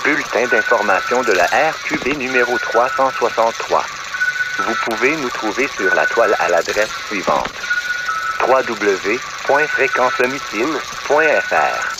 bulletin d'information de la RQB numéro 363. Vous pouvez nous trouver sur la toile à l'adresse suivante: www.fréquencedomicile.fr.